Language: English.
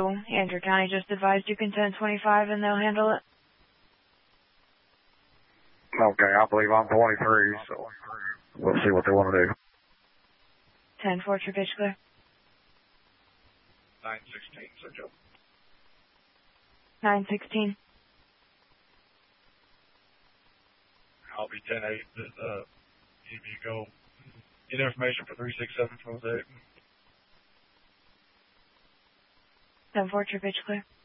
Andrew County just advised you can 1025 and they'll handle it. Okay, I believe I'm 23, so we'll see what they want to do. 10-4, true pitch clear. 916, so Joe. 916. I'll be 10-8. If you go get information for 367 from the 10-4, true pitch clear.